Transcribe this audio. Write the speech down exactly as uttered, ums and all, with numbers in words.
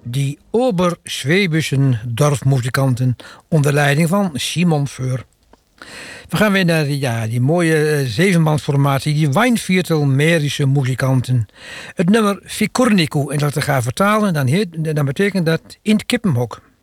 Die Oberschwäbischen Dorfmuzikanten onder leiding van Simon Föhr. We gaan weer naar die, ja, die mooie uh, zevenmansformatie, die Weinviertelmährische muzikanten. Het nummer Fikurniku, en dat te gaan vertalen, dan, heet, dan betekent dat in het kippenhok.